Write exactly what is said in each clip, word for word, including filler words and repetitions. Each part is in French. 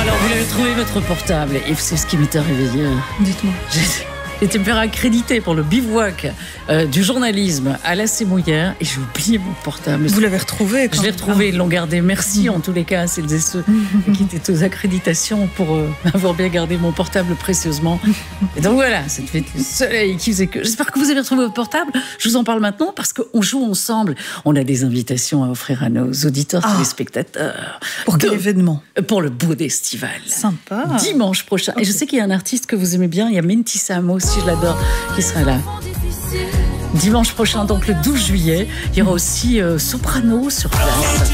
Alors, vous l'avez trouvé, votre portable. Et c'est ce qui m'était réveillé. Dites-moi. J'étais fait accrédité pour le bivouac euh, du journalisme à la Sémouillère et j'ai oublié mon portable. Vous l'avez retrouvé quand Je l'ai retrouvé, ah. Ils l'ont gardé. Merci mmh. en tous les cas à celles et ceux mmh. qui étaient aux accréditations pour euh, avoir bien gardé mon portable précieusement. Et donc voilà, ça devait être le soleil qui faisait que... J'espère que vous avez retrouvé votre portable. Je vous en parle maintenant parce qu'on joue ensemble. On a des invitations à offrir à nos auditeurs, ah. téléspectateurs. Pour quel de... événement? Pour le Baudet Estival. Sympa. Dimanche prochain. Okay. Et je sais qu'il y a un artiste que vous aimez bien, il y a Mentissa Amo, si je l'adore, qui sera là. Dimanche prochain, donc le douze juillet, il y aura aussi euh, Soprano sur place.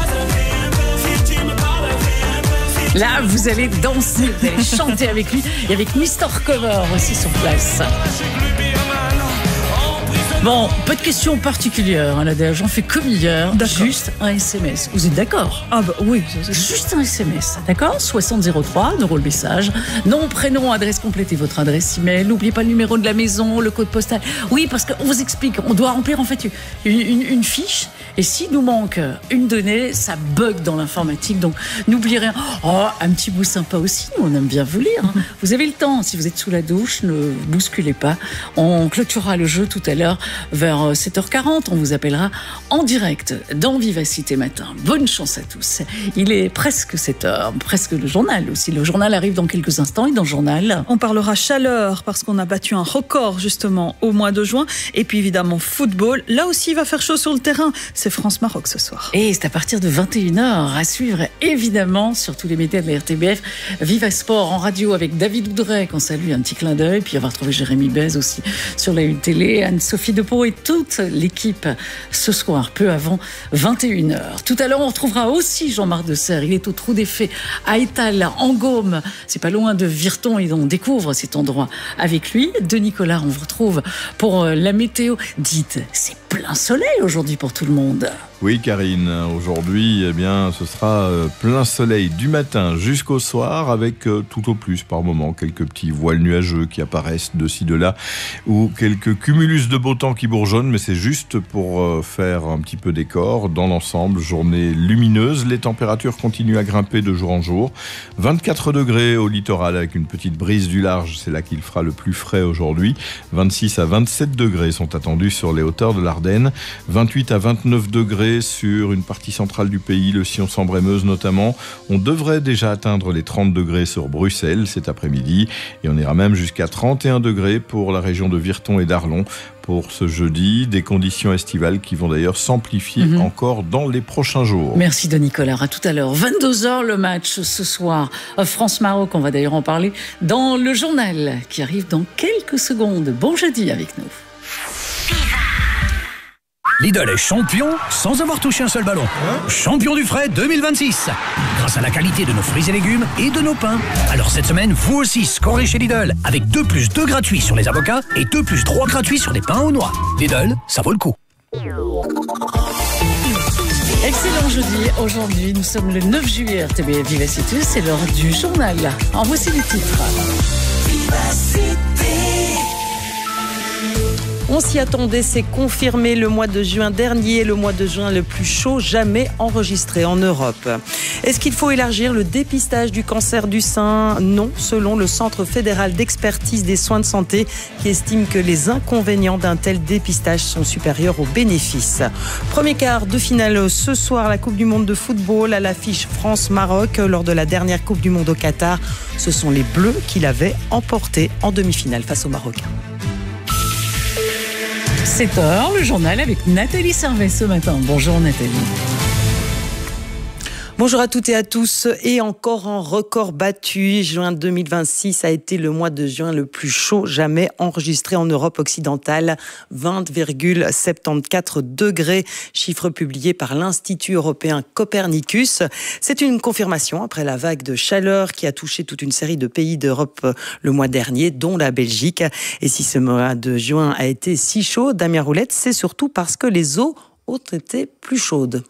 Là, vous allez danser, vous allez chanter avec lui et avec mister Cover aussi sur place. Bon, pas de questions particulières, hein, là, j'en fais comme hier, juste un S M S. Vous êtes d'accord? Ah bah oui. Juste un S M S, d'accord? soixante zéro trois, numéro le message. Nom, prénom, adresse complète et votre adresse email. N'oubliez pas le numéro de la maison, le code postal. Oui, parce qu'on vous explique, on doit remplir en fait une, une, une fiche. Et s'il nous manque une donnée, ça bug dans l'informatique. Donc, n'oubliez rien. Oh, un petit bout sympa aussi, on aime bien vous lire. Hein. Vous avez le temps, si vous êtes sous la douche, ne bousculez pas. On clôturera le jeu tout à l'heure vers sept heures quarante. On vous appellera en direct dans Vivacité Matin. Bonne chance à tous. Il est presque sept heures, presque le journal aussi. Le journal arrive dans quelques instants et dans le journal... On parlera chaleur parce qu'on a battu un record justement au mois de juin. Et puis évidemment football. Là aussi, il va faire chaud sur le terrain. C'est France-Maroc ce soir. Et c'est à partir de vingt et une heures à suivre évidemment sur tous les médias de la R T B F. Viva Sport en radio avec David Oudrey qu'on salue, un petit clin d'œil. Puis on va retrouver Jérémy Bez aussi sur la Une Télé, Anne-Sophie Depot et toute l'équipe ce soir, peu avant vingt et une heures. Tout à l'heure, on retrouvera aussi Jean-Marc Deserre. Il est au Trou des Fées à Étal, en Gaume. C'est pas loin de Virton et on découvre cet endroit avec lui. Denis Collard, on vous retrouve pour la météo. Dites, c'est plein soleil aujourd'hui pour tout le monde. Oui, Karine, aujourd'hui, eh bien, ce sera plein soleil du matin jusqu'au soir avec tout au plus par moment quelques petits voiles nuageux qui apparaissent de ci de là ou quelques cumulus de beau temps qui bourgeonnent, mais c'est juste pour faire un petit peu décor. Dans l'ensemble, journée lumineuse, les températures continuent à grimper de jour en jour. vingt-quatre degrés au littoral avec une petite brise du large, c'est là qu'il fera le plus frais aujourd'hui. vingt-six à vingt-sept degrés sont attendus sur les hauteurs de l'Ardenne, vingt-huit à vingt-neuf degrés sur une partie centrale du pays, le Sion-Sambre-et-Meuse notamment. On devrait déjà atteindre les trente degrés sur Bruxelles cet après-midi et on ira même jusqu'à trente et un degrés pour la région de Virton et d'Arlon pour ce jeudi. Des conditions estivales qui vont d'ailleurs s'amplifier mmh. encore dans les prochains jours. Merci Denis Collard, à tout à l'heure. vingt-deux heures le match ce soir. France-Maroc, on va d'ailleurs en parler dans le journal qui arrive dans quelques secondes. Bon jeudi avec nous. Lidl est champion sans avoir touché un seul ballon. Hein? Champion du frais deux mille vingt-six. Grâce à la qualité de nos fruits et légumes et de nos pains. Alors cette semaine, vous aussi scorez chez Lidl. Avec deux plus deux gratuits sur les avocats et deux plus trois gratuits sur les pains aux noix. Lidl, ça vaut le coup. Excellent jeudi. Aujourd'hui, nous sommes le neuf juillet. R T B F Vivacité, c'est l'heure du journal. En voici les titres. Vivacité. On s'y attendait, c'est confirmé. Le mois de juin dernier, le mois de juin le plus chaud jamais enregistré en Europe. Est-ce qu'il faut élargir le dépistage du cancer du sein? Non, selon le Centre fédéral d'expertise des soins de santé qui estime que les inconvénients d'un tel dépistage sont supérieurs aux bénéfices. Premier quart de finale ce soir, la Coupe du Monde de football à l'affiche France-Maroc. Lors de la dernière Coupe du Monde au Qatar, ce sont les Bleus qui l'avaient emporté en demi-finale face aux Marocains. sept heures, le journal avec Nathalie Servet ce matin. Bonjour Nathalie. Bonjour à toutes et à tous. Et encore un record battu. Juin deux mille vingt-six a été le mois de juin le plus chaud jamais enregistré en Europe occidentale. vingt virgule soixante-quatorze degrés, chiffre publié par l'Institut européen Copernicus. C'est une confirmation après la vague de chaleur qui a touché toute une série de pays d'Europe le mois dernier, dont la Belgique. Et si ce mois de juin a été si chaud, Damien Roulette, c'est surtout parce que les eaux ont été plus chaudes.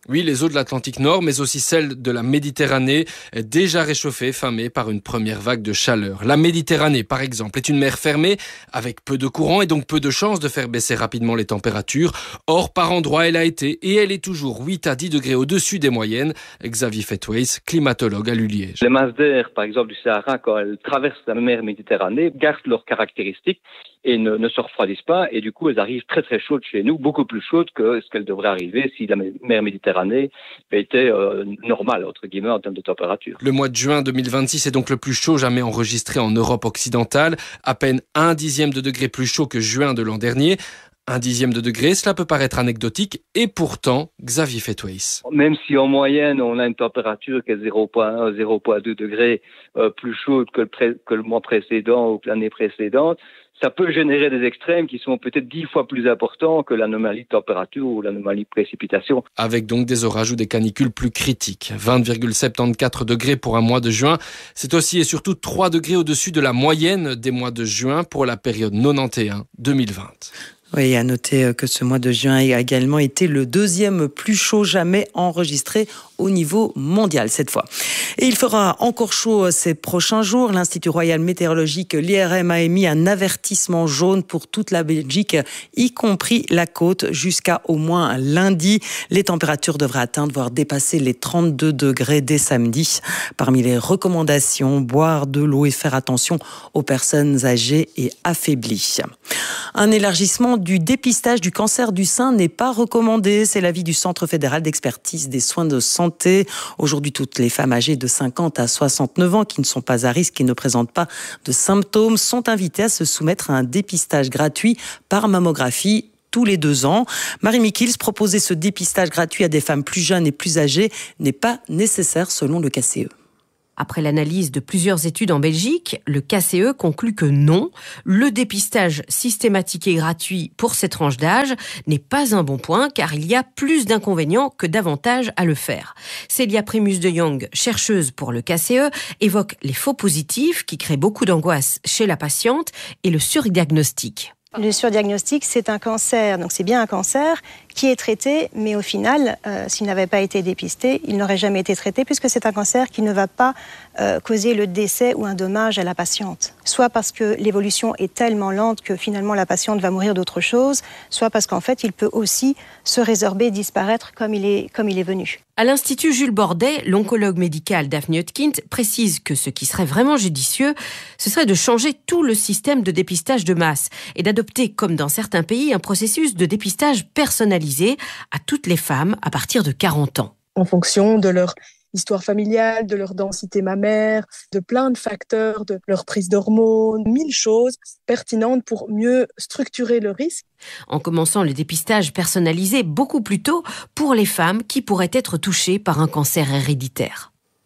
Oui, les eaux de l'Atlantique Nord, mais aussi celles de la Méditerranée, déjà réchauffées fin mai par une première vague de chaleur. La Méditerranée, par exemple, est une mer fermée avec peu de courant et donc peu de chances de faire baisser rapidement les températures. Or, par endroits, elle a été et elle est toujours huit à dix degrés au-dessus des moyennes. Xavier Fettweis, climatologue à l'U Liège. Les masses d'air, par exemple, du Sahara, quand elles traversent la mer Méditerranée, gardent leurs caractéristiques et ne, ne se refroidissent pas. Et du coup, elles arrivent très très chaudes chez nous, beaucoup plus chaudes que ce qu'elles devraient arriver si la mer Méditerranée était euh, normale, entre guillemets, en termes de température. Le mois de juin deux mille vingt-six est donc le plus chaud jamais enregistré en Europe occidentale. À peine un dixième de degré plus chaud que juin de l'an dernier. Un dixième de degré, cela peut paraître anecdotique, et pourtant, Xavier Fettweis. Même si en moyenne, on a une température qui est zéro virgule un, zéro virgule deux degrés euh, plus chaude que le, pré- que le mois précédent ou que l'année précédente, ça peut générer des extrêmes qui sont peut-être dix fois plus importants que l'anomalie de température ou l'anomalie de précipitation. Avec donc des orages ou des canicules plus critiques. vingt virgule soixante-quatorze degrés pour un mois de juin. C'est aussi et surtout trois degrés au-dessus de la moyenne des mois de juin pour la période quatre-vingt-onze deux mille vingt. Oui, à noter que ce mois de juin a également été le deuxième plus chaud jamais enregistré au niveau mondial cette fois. Et il fera encore chaud ces prochains jours. L'Institut Royal Météorologique, l'I R M, a émis un avertissement jaune pour toute la Belgique, y compris la côte, jusqu'à au moins lundi. Les températures devraient atteindre, voire dépasser les trente-deux degrés dès samedi. Parmi les recommandations, boire de l'eau et faire attention aux personnes âgées et affaiblies. Un élargissement du dépistage du cancer du sein n'est pas recommandé. C'est l'avis du Centre fédéral d'expertise des soins de santé. Aujourd'hui, toutes les femmes âgées de cinquante à soixante-neuf ans qui ne sont pas à risque et ne présentent pas de symptômes sont invitées à se soumettre à un dépistage gratuit par mammographie tous les deux ans. Marie Mikkils, proposer ce dépistage gratuit à des femmes plus jeunes et plus âgées n'est pas nécessaire selon le K C E. Après l'analyse de plusieurs études en Belgique, le K C E conclut que non, le dépistage systématique et gratuit pour cette tranche d'âge n'est pas un bon point car il y a plus d'inconvénients que d'avantages à le faire. Célia Primus de Jong, chercheuse pour le K C E, évoque les faux positifs qui créent beaucoup d'angoisse chez la patiente et le surdiagnostic. Le surdiagnostic, c'est un cancer, donc c'est bien un cancer qui est traité, mais au final, euh, s'il n'avait pas été dépisté, il n'aurait jamais été traité puisque c'est un cancer qui ne va pas euh, causer le décès ou un dommage à la patiente. Soit parce que l'évolution est tellement lente que finalement la patiente va mourir d'autre chose, soit parce qu'en fait, il peut aussi se résorber, disparaître comme il est, comme il est venu. À l'Institut Jules Bordet, l'oncologue médical Daphne Hutkint précise que ce qui serait vraiment judicieux, ce serait de changer tout le système de dépistage de masse et d'adopter, comme dans certains pays, un processus de dépistage personnalisé à toutes les femmes à partir de quarante ans. En fonction de leur histoire familiale, de leur densité mammaire, de plein de facteurs, de leur prise d'hormones, mille choses pertinentes pour mieux structurer le risque. En commençant le dépistage personnalisé beaucoup plus tôt pour les femmes qui pourraient être touchées par un cancer héréditaire.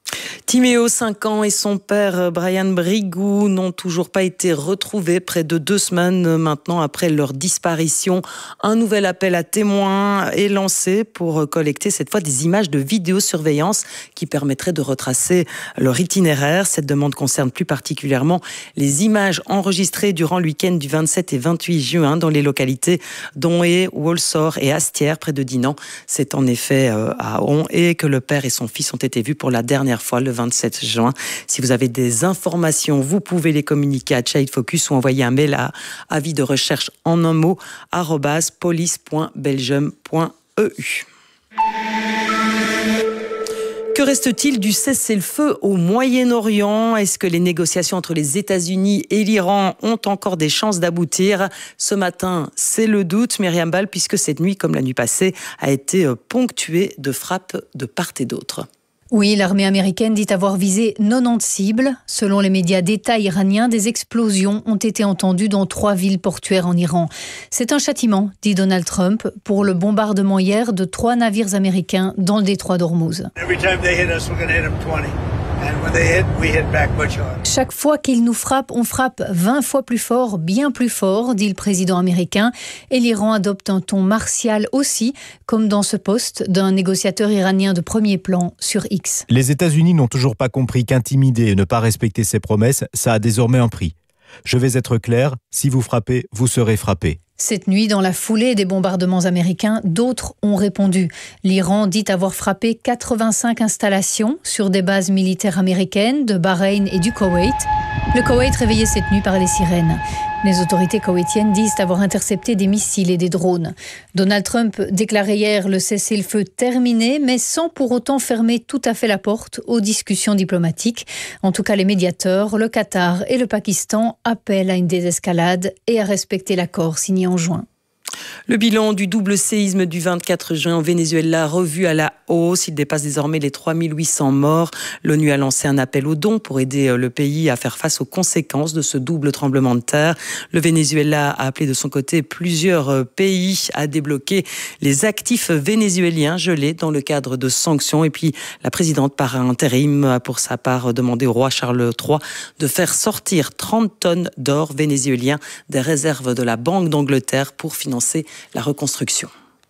Timéo, cinq ans, et son père, Brian Brigou, n'ont toujours pas été retrouvés près de deux semaines maintenant après leur disparition. Un nouvel appel à témoins est lancé pour collecter cette fois des images de vidéosurveillance qui permettraient de retracer leur itinéraire. Cette demande concerne plus particulièrement les images enregistrées durant le week-end du vingt-sept et vingt-huit juin dans les localités d'Onhé, Walsall et Astières, près de Dinan. C'est en effet à Onhé que le père et son fils ont été vus pour la dernière fois le vingt-sept juin. Si vous avez des informations, vous pouvez les communiquer à Child Focus ou envoyer un mail à avis de recherche en un mot arobase police point belgium point e u. Que reste-t-il du cessez-le-feu au Moyen-Orient ? Est-ce que les négociations entre les États-Unis et l'Iran ont encore des chances d'aboutir ? Ce matin, c'est le doute, Myriam Ball, puisque cette nuit, comme la nuit passée, a été ponctuée de frappes de part et d'autre. Oui, l'armée américaine dit avoir visé quatre-vingt-dix cibles. Selon les médias d'État iraniens, des explosions ont été entendues dans trois villes portuaires en Iran. C'est un châtiment, dit Donald Trump, pour le bombardement hier de trois navires américains dans le détroit d'Ormuz. Chaque fois qu'ils nous frappent, on frappe vingt fois plus fort, bien plus fort, dit le président américain. Et l'Iran adopte un ton martial aussi, comme dans ce post d'un négociateur iranien de premier plan sur X. Les États-Unis n'ont toujours pas compris qu'intimider et ne pas respecter ses promesses, ça a désormais un prix. Je vais être clair, si vous frappez, vous serez frappé. Cette nuit, dans la foulée des bombardements américains, d'autres ont répondu. L'Iran dit avoir frappé quatre-vingt-cinq installations sur des bases militaires américaines de Bahreïn et du Koweït. Le Koweït réveillé cette nuit par les sirènes. Les autorités koweïtiennes disent avoir intercepté des missiles et des drones. Donald Trump déclarait hier le cessez-le-feu terminé, mais sans pour autant fermer tout à fait la porte aux discussions diplomatiques. En tout cas, les médiateurs, le Qatar et le Pakistan appellent à une désescalade et à respecter l'accord signé en juin. Le bilan du double séisme du vingt-quatre juin au Venezuela revu à la hausse. Il dépasse désormais les trois mille huit cents morts. L'ONU a lancé un appel aux dons pour aider le pays à faire face aux conséquences de ce double tremblement de terre. Le Venezuela a appelé de son côté plusieurs pays à débloquer les actifs vénézuéliens gelés dans le cadre de sanctions. Et puis la présidente par intérim a pour sa part demandé au roi Charles trois de faire sortir trente tonnes d'or vénézuélien des réserves de la Banque d'Angleterre pour financer la reconstruction.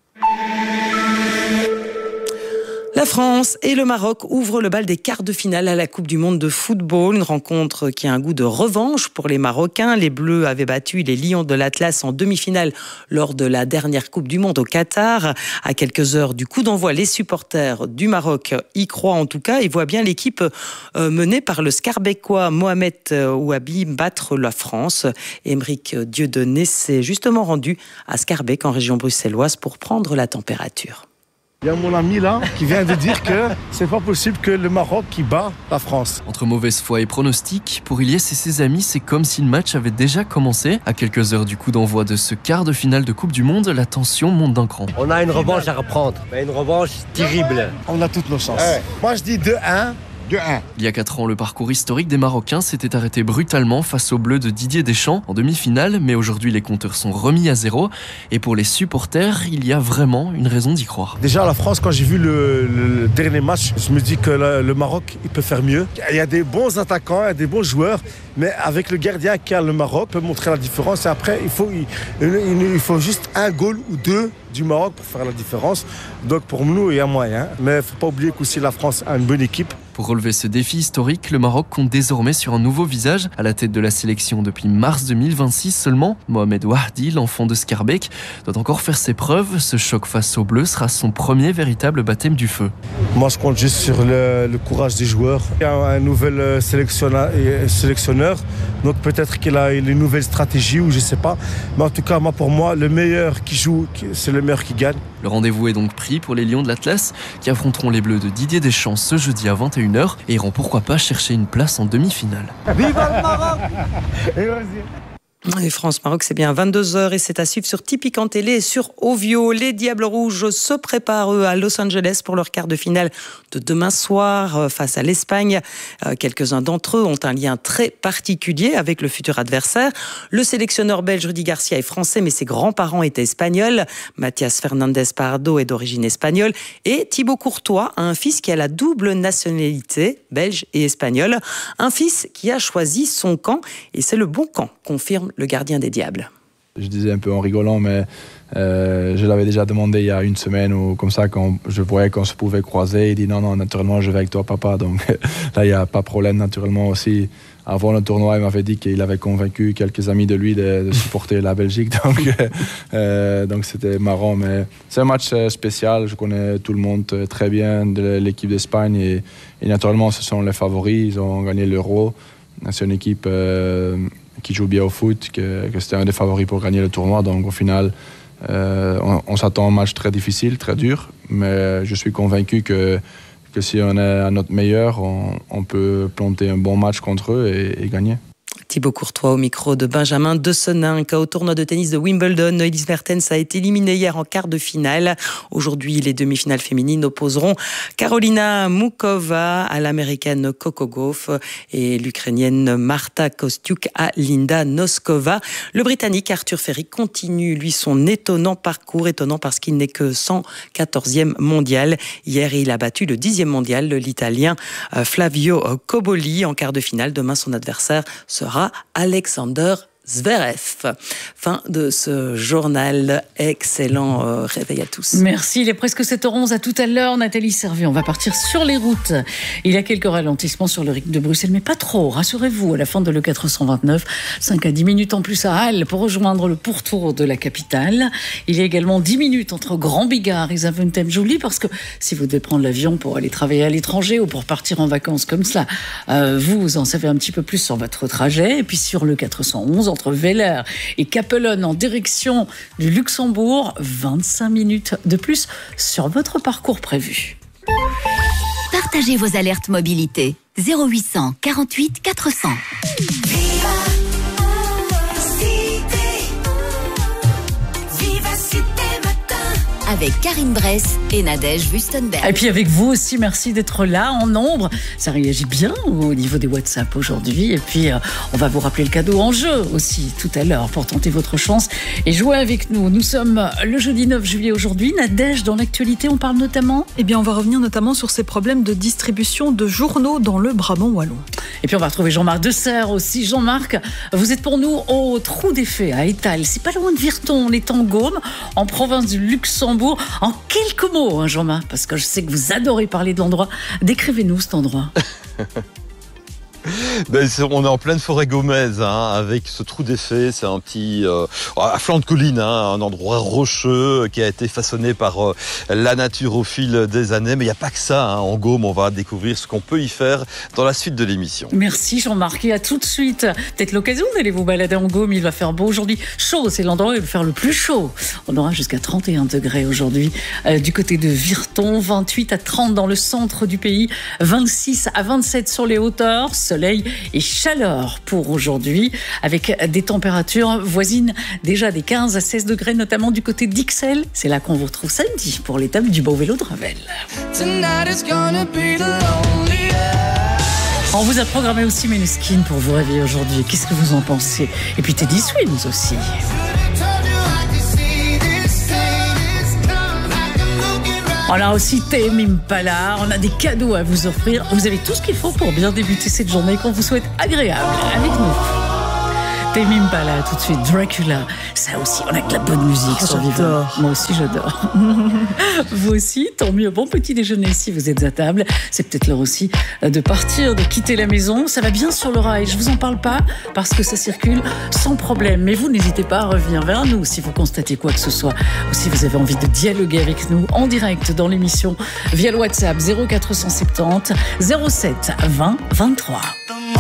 La France et le Maroc ouvrent le bal des quarts de finale à la Coupe du Monde de football. Une rencontre qui a un goût de revanche pour les Marocains. Les Bleus avaient battu les Lions de l'Atlas en demi-finale lors de la dernière Coupe du Monde au Qatar. À quelques heures du coup d'envoi, les supporters du Maroc y croient en tout cas. Ils voient bien l'équipe menée par le Scarbecquois Mohamed Ouabi battre la France. Aymeric Dieudonné s'est justement rendu à Scarbeck en région bruxelloise pour prendre la température. Il y a mon ami là qui vient de dire que c'est pas possible que le Maroc qui bat la France. Entre mauvaise foi et pronostic, pour Ilyes et ses amis, c'est comme si le match avait déjà commencé. À quelques heures du coup d'envoi de ce quart de finale de Coupe du Monde, la tension monte d'un cran. On a une revanche à reprendre, mais une revanche terrible. On a toutes nos chances. Ouais. Moi je dis deux un. deux un. Il y a quatre ans, le parcours historique des Marocains s'était arrêté brutalement face aux Bleus de Didier Deschamps en demi-finale, mais aujourd'hui les compteurs sont remis à zéro. Et pour les supporters, il y a vraiment une raison d'y croire. Déjà la France, quand j'ai vu le, le dernier match, je me dis que le, le Maroc, il peut faire mieux. Il y a des bons attaquants, il y a des bons joueurs, mais avec le gardien qui a le Maroc, peut montrer la différence. Et après, il faut, il, il, il faut juste un goal ou deux du Maroc pour faire la différence. Donc pour nous, il y a moyen. Mais il ne faut pas oublier qu'aussi la France a une bonne équipe. Pour relever ce défi historique, le Maroc compte désormais sur un nouveau visage à la tête de la sélection depuis mars deux mille vingt-six seulement. Mohamed Ouahdi, l'enfant de Scarbeck, doit encore faire ses preuves. Ce choc face aux Bleus sera son premier véritable baptême du feu. Moi, je compte juste sur le, le courage des joueurs. Il y a un nouvel sélectionneur, sélectionneur donc peut-être qu'il a une nouvelle stratégie ou je ne sais pas. Mais en tout cas, moi, pour moi, le meilleur qui joue, c'est le meilleur qui gagne. Le rendez-vous est donc pris pour les Lions de l'Atlas qui affronteront les Bleus de Didier Deschamps ce jeudi à vingt et une heures et iront pourquoi pas chercher une place en demi-finale. Viva le Maroc! Et France-Maroc, c'est bien vingt-deux heures et c'est à suivre sur Tipic Télé et sur Ovio. Les Diables Rouges se préparent, eux, à Los Angeles pour leur quart de finale de demain soir face à l'Espagne. Quelques-uns d'entre eux ont un lien très particulier avec le futur adversaire. Le sélectionneur belge Rudy Garcia est français, mais ses grands-parents étaient espagnols. Mathias Fernandez Pardo est d'origine espagnole. Et Thibaut Courtois a un fils qui a la double nationalité, belge et espagnole. Un fils qui a choisi son camp et c'est le bon camp, confirme le gardien des Diables. Je disais un peu en rigolant, mais euh, je l'avais déjà demandé il y a une semaine ou comme ça, quand je voyais qu'on se pouvait croiser. Il dit non, non, naturellement, je vais avec toi, papa. Donc là, il n'y a pas de problème, naturellement aussi. Avant le tournoi, il m'avait dit qu'il avait convaincu quelques amis de lui de, de supporter la Belgique. Donc, euh, donc c'était marrant. Mais c'est un match spécial. Je connais tout le monde très bien de l'équipe d'Espagne. Et, et naturellement, ce sont les favoris. Ils ont gagné l'Euro. C'est une équipe euh, qui joue bien au foot, que, que c'était un des favoris pour gagner le tournoi. Donc au final, euh, on, on s'attend à un match très difficile, très dur. Mais je suis convaincu que, que si on est à notre meilleur, on, on peut planter un bon match contre eux et, et gagner. Thibaut Courtois au micro de Benjamin De Seninck. Au tournoi de tennis de Wimbledon, Elise Mertens a été éliminée hier en quart de finale. Aujourd'hui, les demi-finales féminines opposeront Karolina Mukova à l'américaine Coco Gauff et l'ukrainienne Marta Kostyuk à Linda Noskova. Le britannique Arthur Ferry continue, lui, son étonnant parcours. Étonnant parce qu'il n'est que cent quatorzième mondial. Hier, il a battu le dixième mondial, l'italien Flavio Cobolli, en quart de finale. Demain, son adversaire sera Alexander Zverev. Fin de ce journal. Excellent euh, réveil à tous. Merci, il est presque sept heures onze. À tout à l'heure, Nathalie Servien. On va partir sur les routes. Il y a quelques ralentissements sur le rythme de Bruxelles, mais pas trop. Rassurez-vous, à la fin de l'E quatre cent vingt-neuf, cinq à dix minutes en plus à Halle pour rejoindre le pourtour de la capitale. Il y a également dix minutes entre Grand Bigard et Zaventem. J'oublie parce que si vous devez prendre l'avion pour aller travailler à l'étranger ou pour partir en vacances comme cela, euh, vous en savez un petit peu plus sur votre trajet. Et puis sur le quatre cent onze, entre Veller et Kappelon en direction du Luxembourg, vingt-cinq minutes de plus sur votre parcours prévu. Partagez vos alertes mobilité. zéro huit cent quarante-huit quatre cents. Avec Karine Bress et Nadège Wustenberg. Et puis avec vous aussi, merci d'être là en nombre. Ça réagit bien au niveau des WhatsApp aujourd'hui. Et puis euh, on va vous rappeler le cadeau en jeu aussi tout à l'heure pour tenter votre chance et jouer avec nous. Nous sommes le jeudi neuf juillet aujourd'hui. Nadège, dans l'actualité, on parle notamment Eh bien, on va revenir notamment sur ces problèmes de distribution de journaux dans le Brabant wallon. Et puis on va retrouver Jean-Marc Desserre aussi. Jean-Marc, vous êtes pour nous au Trou des Fées à Étal. C'est pas loin de Virton, on est en Gaume, en province du Luxembourg. En quelques mots, hein, Jean-Marc, parce que je sais que vous adorez parler de l'endroit. Décrivez-nous cet endroit. Ben, on est en pleine forêt gaumaise, hein, avec ce Trou des Fées. C'est un petit euh, à flanc de colline, hein, un endroit rocheux qui a été façonné par euh, la nature au fil des années. Mais il n'y a pas que ça, hein, en Gaume. On va découvrir ce qu'on peut y faire dans la suite de l'émission. Merci Jean-Marc, et à tout de suite. Peut-être l'occasion d'aller vous balader en Gaume. Il va faire beau aujourd'hui. Chaud, c'est l'endroit où il va faire le plus chaud. On aura jusqu'à trente et un degrés aujourd'hui euh, du côté de Virton, vingt-huit à trente dans le centre du pays, vingt-six à vingt-sept sur les hauteurs. Soleil et chaleur pour aujourd'hui, avec des températures voisines déjà des quinze à seize degrés, notamment du côté d'Ixelles. C'est là qu'on vous retrouve samedi pour l'étape du beau vélo de Ravel. On vous a programmé aussi Måneskin pour vous réveiller aujourd'hui. Qu'est-ce que vous en pensez? Et puis Teddy Swims aussi. On a aussi Tame Impala, on a des cadeaux à vous offrir. Vous avez tout ce qu'il faut pour bien débuter cette journée qu'on vous souhaite agréable avec nous. Tame Impala, tout de suite, Dracula. Ça aussi, on a de la bonne musique oh, sur Vivant. Moi aussi, j'adore. Vous aussi, tant mieux. Bon petit déjeuner si vous êtes à table. C'est peut-être l'heure aussi de partir, de quitter la maison. Ça va bien sur le rail. Je vous en parle pas parce que ça circule sans problème. Mais vous, n'hésitez pas à revenir vers nous si vous constatez quoi que ce soit. Ou si vous avez envie de dialoguer avec nous en direct dans l'émission via le WhatsApp zéro quatre cent soixante-dix zéro sept vingt vingt-trois.